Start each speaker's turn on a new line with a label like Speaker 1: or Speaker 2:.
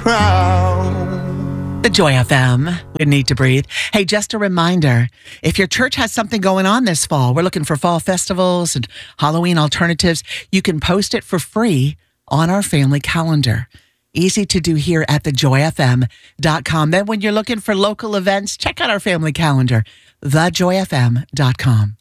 Speaker 1: crown.
Speaker 2: The Joy FM. We need to breathe. Hey, just a reminder, if your church has something going on this fall, we're looking for fall festivals and Halloween alternatives, you can post it for free on our family calendar. Easy to do here at thejoyfm.com. Then when you're looking for local events, check out our family calendar, thejoyfm.com.